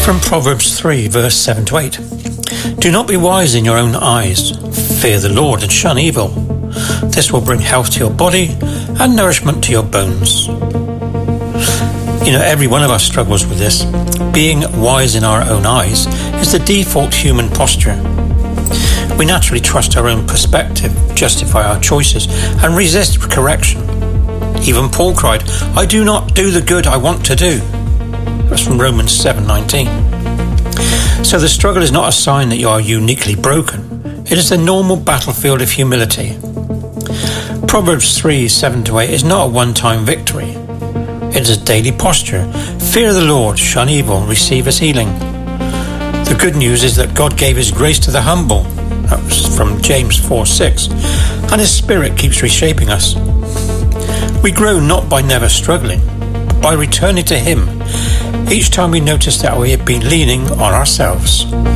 From Proverbs 3, verse 7 to 8. Do not be wise in your own eyes. Fear the Lord and shun evil. This will bring health to your body and nourishment to your bones. You know, every one of us struggles with this. Being wise in our own eyes is the default human posture. We naturally trust our own perspective, justify our choices, and resist correction. Even Paul cried, I do not do the good I want to do. That's from Romans 7:19. So the struggle is not a sign that you are uniquely broken. It is the normal battlefield of humility. Proverbs 3, 7 to 8 is not a one-time victory. It is a daily posture. Fear the Lord, shun evil, receive his healing. The good news is that God gave his grace to the humble. That was from James 4:6. And his spirit keeps reshaping us. We grow not by never struggling, but by returning to him each time we notice that we have been leaning on ourselves.